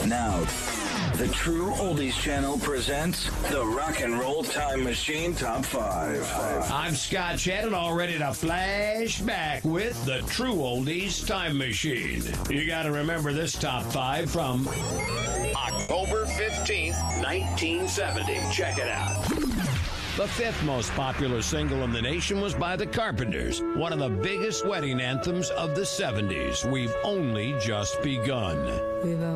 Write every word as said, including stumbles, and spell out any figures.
Now, the True Oldies Channel presents the Rock and Roll Time Machine Top five. I'm Scott Shannon, all ready to flash back with the True Oldies Time Machine. You got to remember this top five from October fifteenth, nineteen seventy. Check it out. The fifth most popular single in the nation was by The Carpenters, one of the biggest wedding anthems of the seventies. We've only just begun. We've